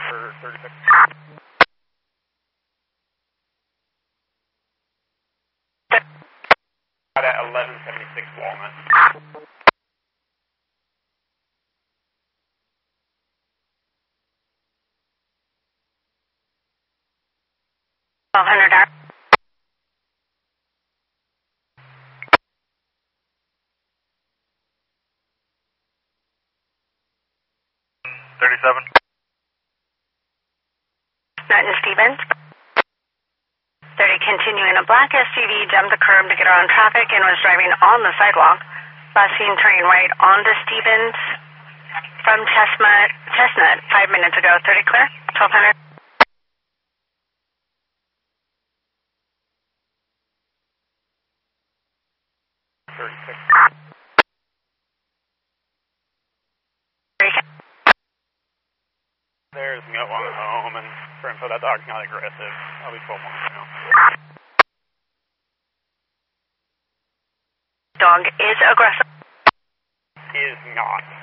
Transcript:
for 36. At 1176 Walnut. 1200 hours. 37. Norton Stevens. 30 continuing a black SUV jumped the curb to get around traffic and was driving on the sidewalk. Last seen turning right onto Stevens from Chestnut 5 minutes ago. 30 clear. 1200. 36. There's no one home, and for info, that dog's not aggressive. I'll be 12 months now. Dog is aggressive. Is not.